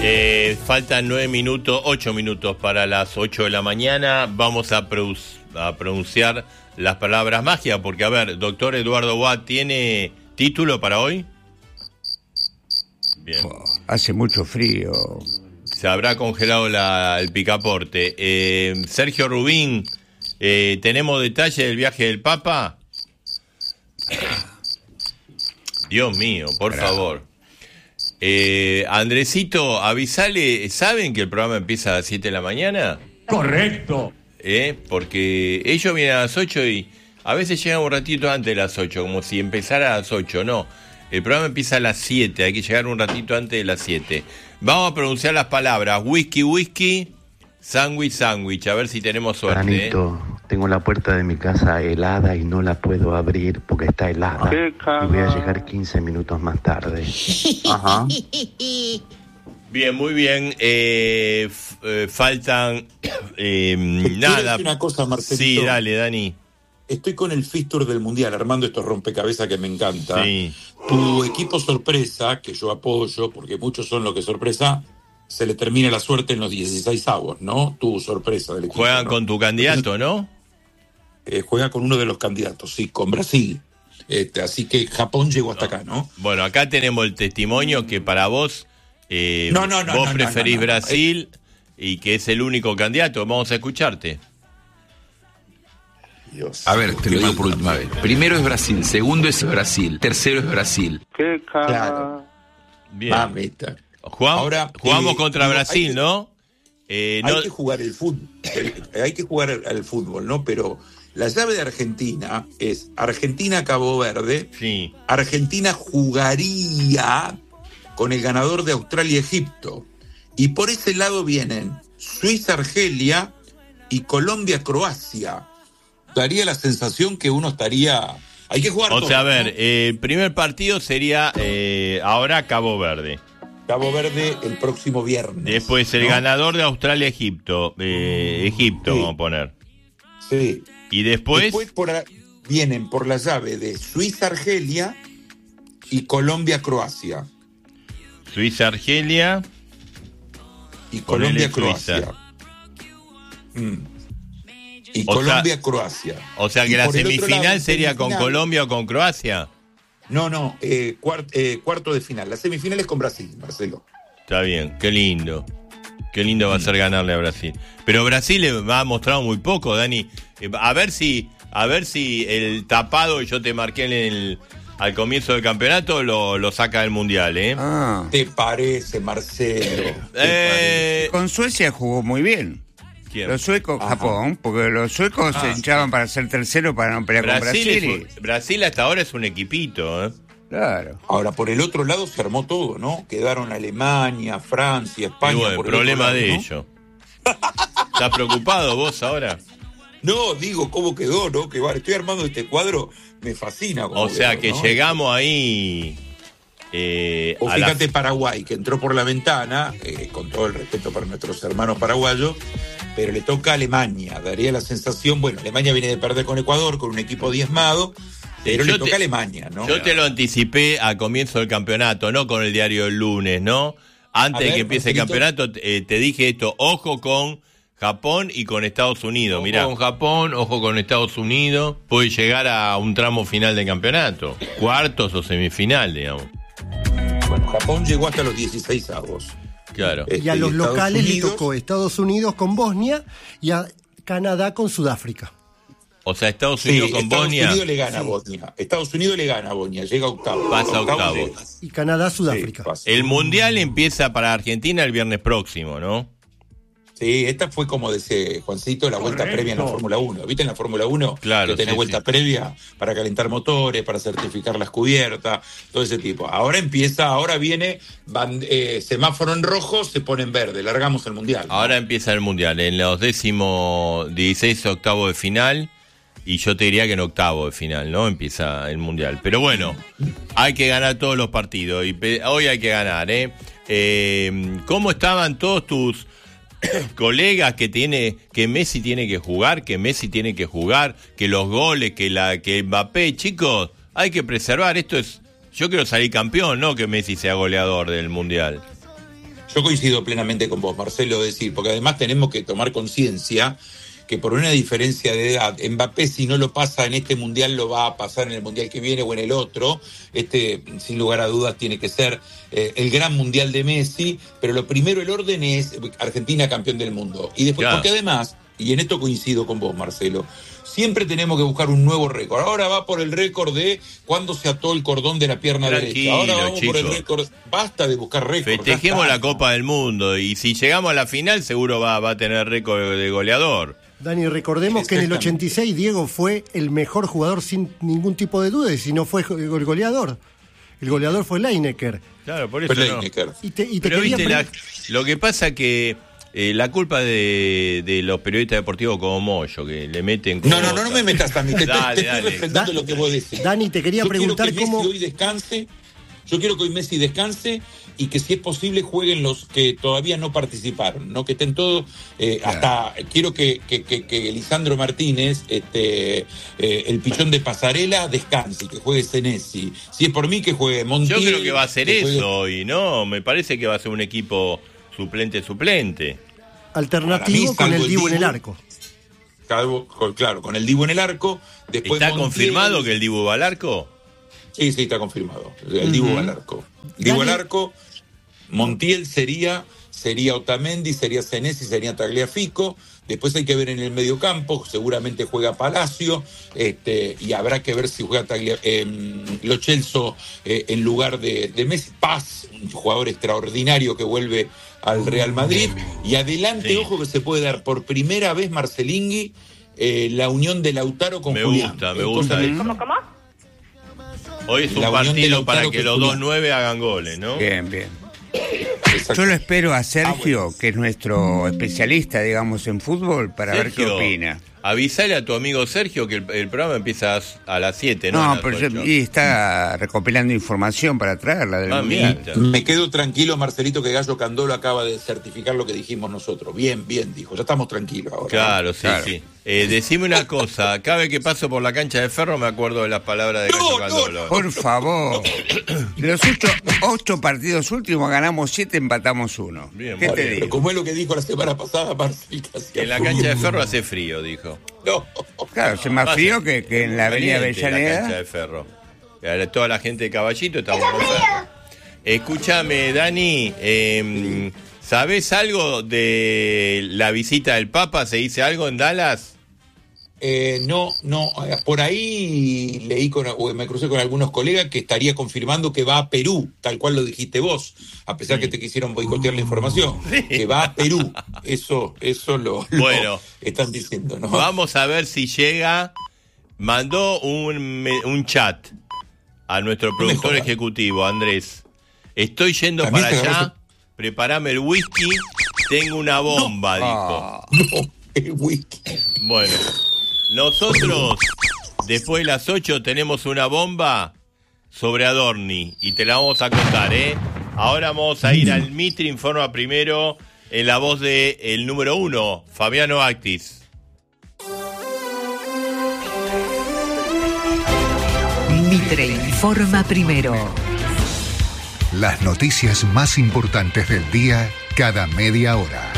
Faltan 8 minutos para las 8 de la mañana. Vamos a pronunciar las palabras magia, porque, a ver, doctor Eduardo Watt, ¿tiene título para hoy? Bien. Hace mucho frío. Se habrá congelado el picaporte. Sergio Rubín, ¿tenemos detalle del viaje del Papa? Dios mío, por favor. Andresito, avisale, ¿saben que el programa empieza a las 7 de la mañana? Correcto. Porque ellos vienen a las 8 y a veces llegan un ratito antes de las 8, como si empezara a las 8, no. El programa empieza a las 7, hay que llegar un ratito antes de las 7. Vamos a pronunciar las palabras whisky, sándwich, a ver si tenemos suerte. Granito, tengo la puerta de mi casa helada y no la puedo abrir porque está helada. Y voy a llegar 15 minutos más tarde. Ajá. Bien, muy bien. Faltan nada. Una cosa, Marcelito. Sí, dale, Dani. Estoy con el fixture del Mundial, armando estos rompecabezas que me encanta. Sí. Tu equipo sorpresa, que yo apoyo, porque muchos son lo que sorpresa, se le termina la suerte en los 16avos, ¿no? Tu sorpresa del equipo. Juegan ¿no? con tu candidato, ¿no? Juega con uno de los candidatos, sí, con Brasil. Así que Japón llegó hasta acá, ¿no? Bueno, acá tenemos el testimonio que para vos, vos preferís Brasil y que es el único candidato. Vamos a escucharte. Dios. A ver, te lo digo por última vez. Primero es Brasil, segundo es Brasil, tercero es Brasil. Claro. Bien. Mamita. Ahora, jugamos contra Brasil, ¿no? Hay que jugar el fútbol. Hay que jugar al fútbol, ¿no? Pero la llave de Argentina es Argentina-Cabo Verde. Sí. Argentina jugaría con el ganador de Australia-Egipto. Y por ese lado vienen Suiza-Argelia y Colombia-Croacia. Daría la sensación que uno estaría... Hay que jugar todo, sea, a ver, ¿no? el primer partido sería ahora Cabo Verde. Cabo Verde el próximo viernes. Después el ganador de Australia-Egipto. Egipto, Sí. vamos a poner. Sí. Y después vienen por la llave de Suiza-Argelia y Colombia-Croacia. Suiza-Argelia Y Colombia-Croacia. Y Colombia-Croacia. O sea que la por el otro semifinal lado, sería con Colombia o con Croacia. No, cuarto de final. La semifinal es con Brasil, Marcelo. Está bien, qué lindo. Qué lindo va a ser ganarle a Brasil. Pero Brasil le ha mostrado muy poco, Dani. A ver si el tapado que yo te marqué al comienzo del campeonato lo saca del Mundial, ¿eh? ¿Te parece, Marcelo? Con Suecia jugó muy bien. ¿Quién? Los suecos, Japón, porque los suecos se hinchaban para ser tercero para no pelear con Brasil. Brasil hasta ahora es un equipito, ¿eh? Claro. Ahora, por el otro lado se armó todo, ¿no? Quedaron Alemania, Francia, España. Y bueno, por el problema otro lado, de ¿no? ellos. ¿Estás preocupado vos ahora? No, digo, ¿cómo quedó, no? Que vale, estoy armando este cuadro, me fascina. O sea que ¿no? llegamos ahí... o fíjate Paraguay, que entró por la ventana, con todo el respeto para nuestros hermanos paraguayos, pero le toca a Alemania. Daría la sensación, bueno, Alemania viene de perder con Ecuador, con un equipo diezmado, pero le toca a Alemania, ¿no? Yo te lo anticipé al comienzo del campeonato, no con el diario del lunes, ¿no? Antes de que empiece el campeonato, te dije esto, ojo con Japón y con Estados Unidos. Mirá, con Japón, ojo con Estados Unidos, puede llegar a un tramo final del campeonato, cuartos o semifinal, digamos. Bueno, Japón llegó hasta los 16avos. Claro. Y a los locales le tocó Estados Unidos con Bosnia y a Canadá con Sudáfrica. O sea, Estados Unidos con Bosnia. Estados Unidos le gana a Bosnia. Estados Unidos le gana a Bosnia, llega a octavos. Pasa a octavos. Y Canadá, Sudáfrica. El Mundial empieza para Argentina el viernes próximo, ¿no? Sí, esta fue como dice Juancito, la vuelta previa en la Fórmula 1. ¿Viste en la Fórmula 1? Claro, que tenés vuelta previa para calentar motores, para certificar las cubiertas, todo ese tipo. Ahora viene semáforo en rojo, se pone en verde, largamos el Mundial, ¿no? Ahora empieza el Mundial, en los 16 octavos de final, y yo te diría que en octavo de final, ¿no? Empieza el Mundial. Pero bueno, hay que ganar todos los partidos, y hoy hay que ganar, ¿eh? ¿Cómo estaban todos tus colegas que Messi tiene que jugar, que los goles, que Mbappé? Chicos, hay que preservar, yo quiero salir campeón, no que Messi sea goleador del Mundial. Yo coincido plenamente con vos, Marcelo, decir, porque además tenemos que tomar conciencia que por una diferencia de edad, Mbappé si no lo pasa en este mundial lo va a pasar en el mundial que viene o en el otro. Sin lugar a dudas tiene que ser el gran mundial de Messi, pero lo primero, el orden es Argentina campeón del mundo. Y después, porque además, y en esto coincido con vos, Marcelo, siempre tenemos que buscar un nuevo récord. Ahora va por el récord de cuándo se ató el cordón de la pierna derecha. Ahora vamos por el récord. Basta de buscar récord. Festejemos la Copa del Mundo y si llegamos a la final seguro va a tener récord de goleador. Dani, recordemos que en el 86 Diego fue el mejor jugador sin ningún tipo de duda, y si no fue el goleador. El goleador fue Lineker. Claro, por eso no. Pero viste, lo que pasa que la culpa de los periodistas deportivos como Moyo, que le meten cosas. No me metas a mí, te estoy respetando lo que vos decís. Dani, te quería preguntar cómo... Yo quiero que hoy Messi descanse y que si es posible jueguen los que todavía no participaron, ¿no? Que estén todos, hasta quiero que Lisandro Martínez, el pichón de Pasarela, descanse, que juegue Senesi. Si es por mí, que juegue Montiel. Yo creo que va a ser eso hoy, ¿no? Me parece que va a ser un equipo suplente. Alternativo con el Dibu en el arco. Claro, con el Dibu en el arco. Después ¿Está confirmado que el Dibu va al arco? Sí, está confirmado. El Dibu al arco. Dibu al arco, Montiel sería Otamendi, sería Senesi, sería Tagliafico. Después hay que ver en el mediocampo, seguramente juega Palacio, y habrá que ver si juega Lo Celso en lugar de Messi. Paz, un jugador extraordinario que vuelve al Real Madrid. Y adelante, ojo que se puede dar por primera vez Marcelingui la unión de Lautaro con Julián. Me gusta. ¿Cómo? Hoy es un partido para que los 2-9 hagan goles, ¿no? Bien. Yo lo espero a Sergio, que es nuestro especialista, digamos, en fútbol, para ver qué opina. Avisale a tu amigo Sergio que el programa empieza a las 7, ¿no? No, pero y está recopilando información para traerla del mundial. Me quedo tranquilo, Marcelito, que Gallo Candolo acaba de certificar lo que dijimos nosotros. Bien, dijo. Ya estamos tranquilos ahora. Claro, sí. Decime una cosa. Cada vez que paso por la cancha de Ferro me acuerdo de las palabras de Gallo Candolo. Por favor. De los 8 partidos últimos ganamos 7, empatamos 1. Bien, ¿Qué te digo? Como es lo que dijo la semana pasada, Marcelito. En la cancha de Ferro hace frío, dijo. No. Claro, hace más frío que en la avenida Avellaneda. La cancha de Ferro. Toda la gente de Caballito estamos con Ferro. Escúchame, Dani, ¿sabés algo de la visita del Papa? ¿Se dice algo en Dallas? No. Por ahí leí me crucé con algunos colegas que estaría confirmando que va a Perú, tal cual lo dijiste vos, a pesar que te quisieron boicotear la información, que va a Perú. Eso lo están diciendo, ¿no? Vamos a ver si llega. Mandó un chat a nuestro productor ejecutivo, Andrés. Estoy yendo para allá, preparame el whisky, tengo una bomba, dijo. No, el whisky. Bueno. Nosotros, después de las 8, tenemos una bomba sobre Adorni y te la vamos a contar, ¿eh? Ahora vamos a ir al Mitre Informa primero en la voz de el número 1, Fabiano Actis. Mitre Informa primero. Las noticias más importantes del día cada media hora.